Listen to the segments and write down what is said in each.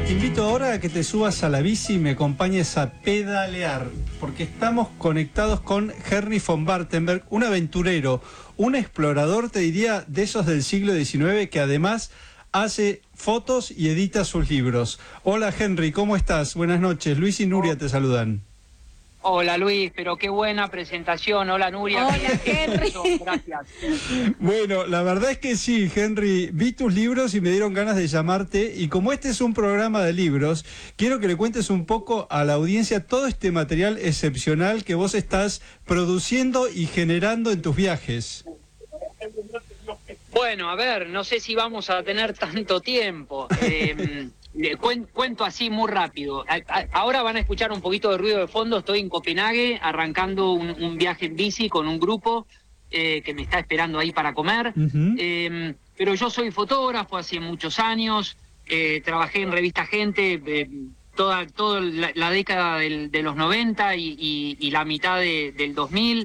te invito ahora a que te subas a la bici y me acompañes a pedalear, porque estamos conectados con Henry von Wartenberg, un aventurero, un explorador, te diría, de esos del siglo XIX, que además hace fotos y edita sus libros. Hola Henry, ¿cómo estás? Buenas noches, Luis y Nuria te saludan. Hola Luis, pero qué buena presentación. Hola Nuria. Hola Henry. Gracias. Bueno, la verdad es que sí, Henry, vi tus libros y me dieron ganas de llamarte, y como este es un programa de libros, quiero que le cuentes un poco a la audiencia todo este material excepcional que vos estás produciendo y generando en tus viajes. Bueno, a ver, no sé si vamos a tener tanto tiempo. Cuento así muy rápido. Ahora van a escuchar un poquito de ruido de fondo. Estoy en Copenhague arrancando un viaje en bici con un grupo que me está esperando ahí para comer. Pero yo soy fotógrafo hace muchos años. Trabajé en Revista Gente toda la década de los 90 y la mitad del 2000.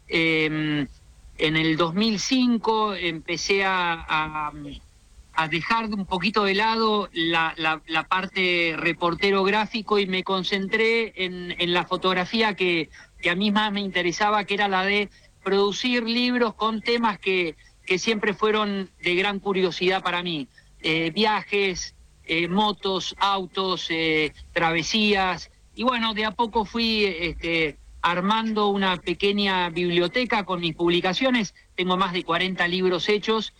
En el 2005 empecé a dejar un poquito de lado la parte reportero gráfico y me concentré en la fotografía que a mí más me interesaba, que era la de producir libros con temas que siempre fueron de gran curiosidad para mí. Viajes, motos, autos, travesías. Y bueno, de a poco fui armando una pequeña biblioteca con mis publicaciones. Tengo más de 40 libros hechos.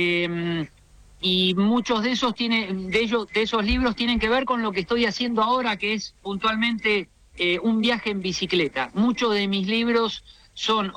Y muchos de esos libros tienen que ver con lo que estoy haciendo ahora, que es puntualmente un viaje en bicicleta. Muchos de mis libros son